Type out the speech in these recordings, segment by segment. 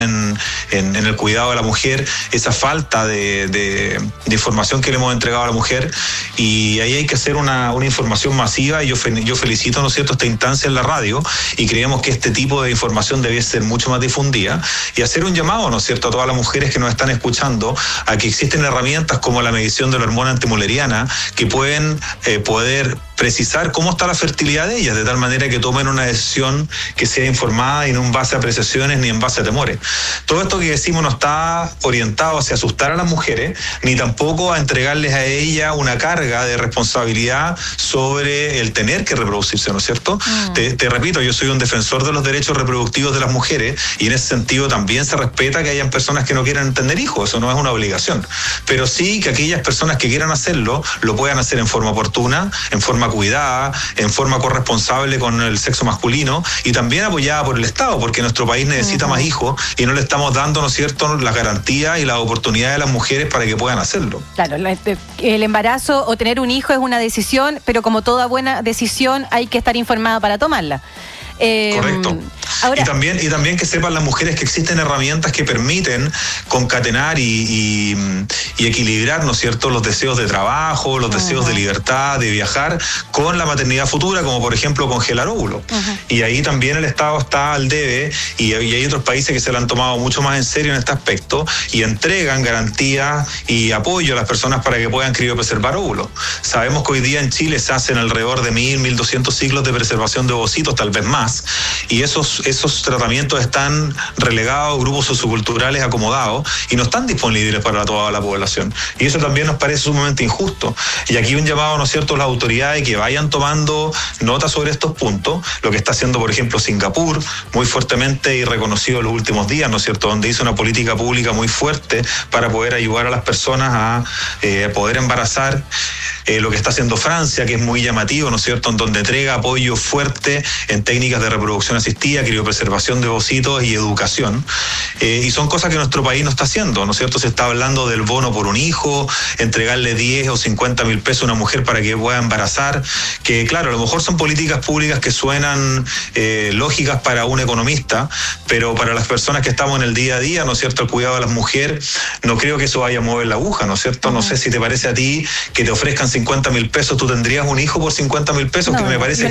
en el cuidado de la mujer, esa falta de información que le hemos entregado a la mujer, y ahí hay que hacer una información masiva, y yo felicito, ¿no es cierto?, esta instancia en la radio, y creemos que este tipo de información debe ser mucho más difundida, y hacer un llamado, ¿no es cierto?, a todas las mujeres que nos están escuchando, a que existen herramientas como la medición de la hormona antimuleriana, que pueden poder precisar cómo está la fertilidad de ellas, de tal manera que tomen una decisión que sea informada y no en base a apreciaciones ni en base a temores. Todo esto que decimos no está orientado hacia asustar a las mujeres, ni tampoco a entregarles a ellas una carga de responsabilidad sobre el tener que reproducirse, ¿no es cierto? Te repito, yo soy un defensor de los derechos reproductivos de las mujeres, y en ese sentido también se respeta que hayan personas que no quieran tener hijos, eso no es una obligación, pero sí que aquellas personas que quieran hacerlo, lo puedan hacer en forma oportuna, en forma cuidada, en forma corresponsable con el sexo masculino, y también apoyada por el Estado, porque nuestro país necesita más hijos y no le estamos dando, ¿no es cierto?, las garantías y las oportunidades a las mujeres para que puedan hacerlo. Claro, el embarazo o tener un hijo es una decisión, pero como toda buena decisión hay que estar informada para tomarla. Correcto. Ahora, y también que sepan las mujeres que existen herramientas que permiten concatenar y equilibrar, ¿no es cierto?, los deseos de trabajo, los deseos de libertad, de viajar, con la maternidad futura, como por ejemplo congelar óvulos. Y ahí también el Estado está al debe, y hay otros países que se lo han tomado mucho más en serio en este aspecto y entregan garantías y apoyo a las personas para que puedan criopreservar óvulos. Sabemos que hoy día en Chile se hacen alrededor de 1.200 ciclos de preservación de ovocitos, tal vez más, y esos tratamientos están relegados a grupos socioculturales acomodados y no están disponibles para toda la población, y eso también nos parece sumamente injusto. Y aquí un llamado, ¿no es cierto?, a las autoridades que vayan tomando nota sobre estos puntos, lo que está haciendo por ejemplo Singapur, muy fuertemente y reconocido en los últimos días, ¿no es cierto?, donde hizo una política pública muy fuerte para poder ayudar a las personas a poder embarazar. Lo que está haciendo Francia, que es muy llamativo, ¿no es cierto?, en donde entrega apoyo fuerte en técnicas de reproducción asistida, criopreservación de ovocitos y educación. Y son cosas que nuestro país no está haciendo, ¿no es cierto? Se está hablando del bono por un hijo, entregarle 10 o 50 mil pesos a una mujer para que pueda embarazar, que claro, a lo mejor son políticas públicas que suenan lógicas para un economista, pero para las personas que estamos en el día a día, ¿no es cierto?, el cuidado de las mujeres, no creo que eso vaya a mover la aguja, ¿no es cierto? No sé si te parece a ti que te ofrezcan 50 mil pesos, ¿tú tendrías un hijo por 50 mil pesos? No, que me parece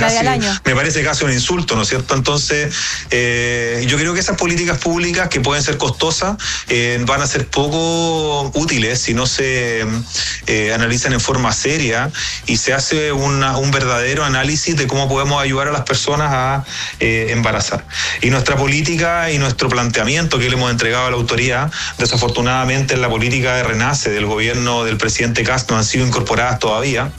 casi un insulto, ¿no es cierto? Entonces, yo creo que esas políticas públicas, que pueden ser costosas, van a ser poco útiles si no se analizan en forma seria y se hace un verdadero análisis de cómo podemos ayudar a las personas a embarazar. Y nuestra política y nuestro planteamiento que le hemos entregado a la autoridad, desafortunadamente en la política de Renace del gobierno del presidente Kast no han sido incorporadas todavía.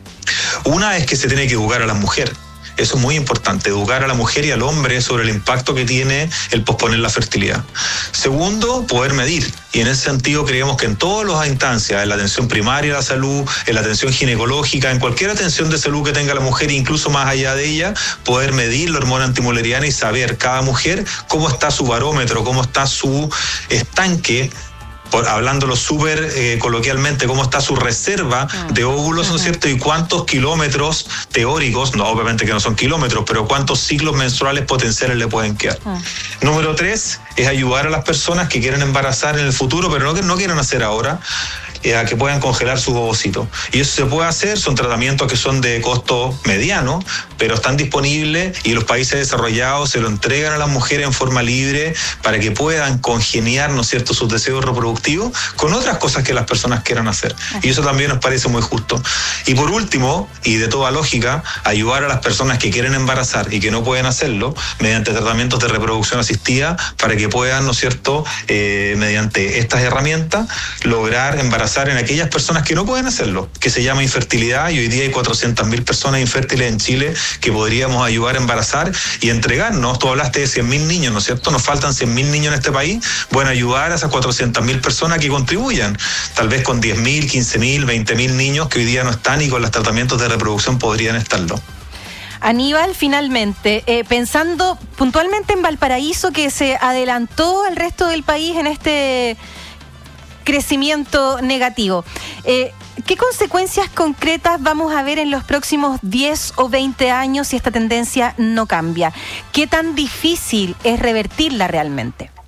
Una es que se tiene que educar a las mujeres. Eso es muy importante, educar a la mujer y al hombre sobre el impacto que tiene el posponer la fertilidad. Segundo, poder medir. Y en ese sentido creemos que en todas las instancias, en la atención primaria de la salud, en la atención ginecológica, en cualquier atención de salud que tenga la mujer, incluso más allá de ella, poder medir la hormona antimuleriana y saber cada mujer cómo está su barómetro, cómo está su estanque, hablándolo súper coloquialmente, cómo está su reserva de óvulos, ¿no es cierto? Y cuántos kilómetros teóricos, no, obviamente que no son kilómetros, pero cuántos ciclos menstruales potenciales le pueden quedar. Número 3 es ayudar a las personas que quieren embarazar en el futuro, pero no quieren hacer ahora, a que puedan congelar sus ovocitos. Y eso se puede hacer, son tratamientos que son de costo mediano, pero están disponibles y los países desarrollados se lo entregan a las mujeres en forma libre para que puedan congeniar, ¿no es cierto?, sus deseos reproductivos con otras cosas que las personas quieran hacer. Y eso también nos parece muy justo. Y por último, y de toda lógica, ayudar a las personas que quieren embarazar y que no pueden hacerlo mediante tratamientos de reproducción asistida para que puedan, ¿no es cierto?, mediante estas herramientas, lograr embarazar en aquellas personas que no pueden hacerlo, que se llama infertilidad, y hoy día hay 400.000 personas infértiles en Chile que podríamos ayudar a embarazar y entregarnos. Tú hablaste de 100.000 niños, ¿no es cierto? Nos faltan 100.000 niños en este país. Bueno, ayudar a esas 400.000 personas que contribuyan, tal vez con 10.000, 15.000, 20.000 niños que hoy día no están y con los tratamientos de reproducción podrían estarlo. Aníbal, finalmente, pensando puntualmente en Valparaíso, que se adelantó al resto del país en este crecimiento negativo, ¿qué consecuencias concretas vamos a ver en los próximos 10 o 20 años si esta tendencia no cambia? ¿Qué tan difícil es revertirla realmente?